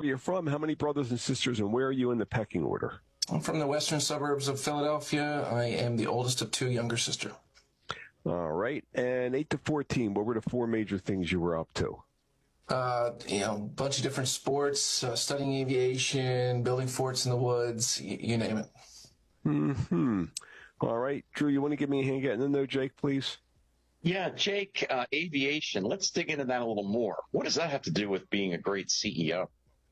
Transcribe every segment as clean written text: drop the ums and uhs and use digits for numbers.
you from? How many brothers and sisters, and where are you in the pecking order? I'm from the western suburbs of Philadelphia. I am the oldest of two younger sisters. All right. And 8 to 14, what were the four major things you were up to? A bunch of different sports, studying aviation, building forts in the woods, you name it. Mm-hmm. All right. Drew, you want to give me a hand getting in there, Jake, please? Yeah, Jake, aviation. Let's dig into that a little more. What does that have to do with being a great CEO?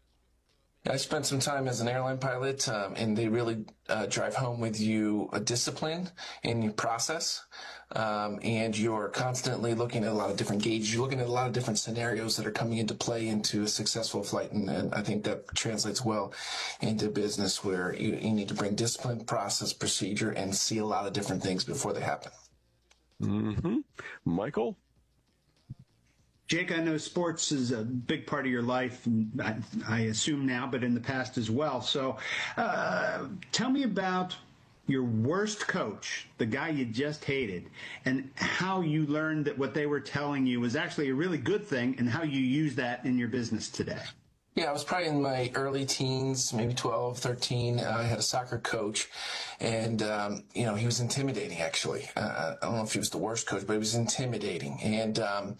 I spent some time as an airline pilot, and they really drive home with you a discipline in your process, and you're constantly looking at a lot of different gauges. You're looking at a lot of different scenarios that are coming into play into a successful flight, and I think that translates well into business where you need to bring discipline, process, procedure, and see a lot of different things before they happen. Mm-hmm. Michael? Jake, I know sports is a big part of your life, and I assume now, but in the past as well. So tell me about your worst coach, the guy you just hated, and how you learned that what they were telling you was actually a really good thing and how you use that in your business today. Yeah, I was probably in my early teens, maybe 12, 13. I had a soccer coach, and, he was intimidating, actually. I don't know if he was the worst coach, but he was intimidating. And,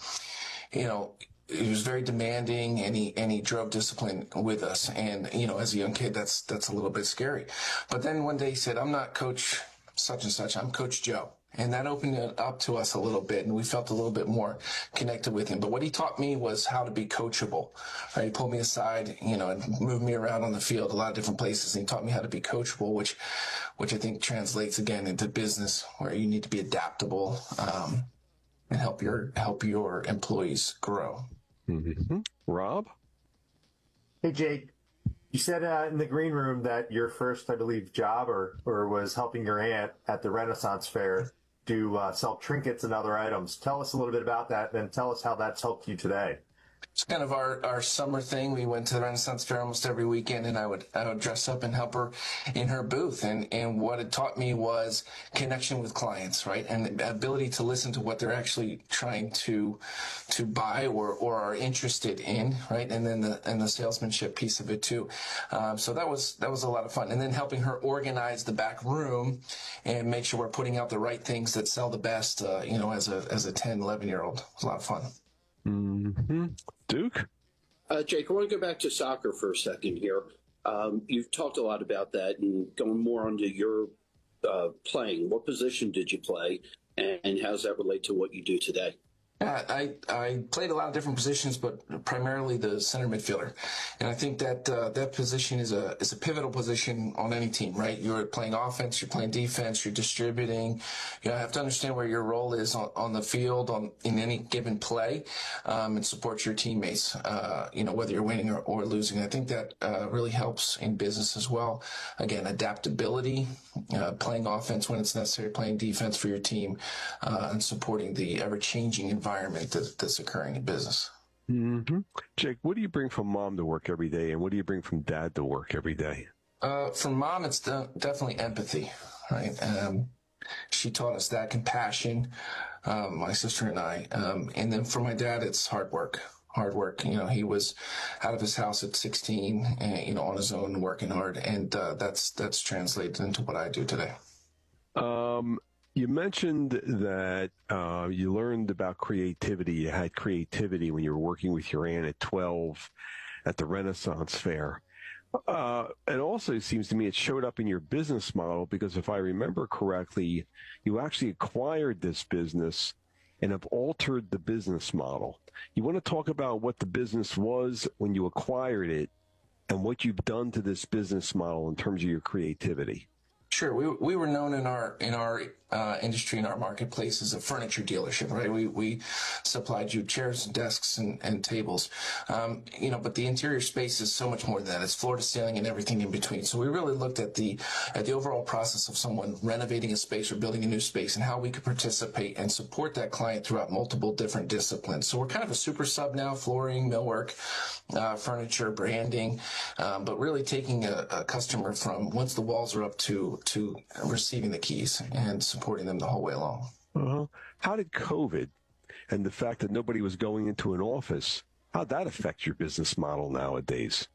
he was very demanding, and he drove discipline with us. And, as a young kid, that's a little bit scary. But then one day he said, "I'm not Coach such and such, I'm Coach Joe." And that opened it up to us a little bit, and we felt a little bit more connected with him. But what he taught me was how to be coachable. Right? He pulled me aside, and moved me around on the field, a lot of different places. And he taught me how to be coachable, which I think translates again into business, where you need to be adaptable and help your employees grow. Mm-hmm. Rob? Hey, Jake. You said in the green room that your first, I believe, job or was helping your aunt at the Renaissance Fair to sell trinkets and other items. Tell us a little bit about that, and tell us how that's helped you today. It's kind of our summer thing. We went to the Renaissance Fair almost every weekend, and I would dress up and help her in her booth. And what it taught me was connection with clients, right? And the ability to listen to what they're actually trying to buy or are interested in, right? And then the salesmanship piece of it too. So that was a lot of fun. And then helping her organize the back room and make sure we're putting out the right things that sell the best, as a 10, 11-year-old. It was a lot of fun. Mm-hmm. Duke? Jake, I want to go back to soccer for a second here. You've talked a lot about that, and going more onto your playing. What position did you play, and how does that relate to what you do today? I played a lot of different positions, but primarily the center midfielder. And I think that that position is a pivotal position on any team, right? You're playing offense, you're playing defense, you're distributing. You have to understand where your role is on the field in any given play, and support your teammates, whether you're winning or losing. I think that really helps in business as well. Again, adaptability, playing offense when it's necessary, playing defense for your team, and supporting the ever-changing environment that's occurring in business. Mm-hmm. Jake, what do you bring from mom to work every day, and what do you bring from dad to work every day? From mom, it's definitely empathy, right? She taught us that, compassion, my sister and I. And then for my dad, it's hard work. He was out of his house at 16, and, on his own, working hard. And that's translated into what I do today. You mentioned that you learned about creativity. You had creativity when you were working with your aunt at 12 at the Renaissance Fair. It also seems to me it showed up in your business model, because if I remember correctly, you actually acquired this business and have altered the business model. You want to talk about what the business was when you acquired it and what you've done to this business model in terms of your creativity? Sure. We were known in our industry, in our marketplace, as a furniture dealership, right? We supplied you chairs, desks, and tables, but the interior space is so much more than that. It's floor to ceiling and everything in between. So we really looked at the overall process of someone renovating a space or building a new space, and how we could participate and support that client throughout multiple different disciplines. So we're kind of a super sub now: flooring, millwork, furniture, branding, but really taking a customer from once the walls are up to receiving the keys and supporting them the whole way along. Uh-huh. How did COVID and the fact that nobody was going into an office, how'd that affect your business model nowadays?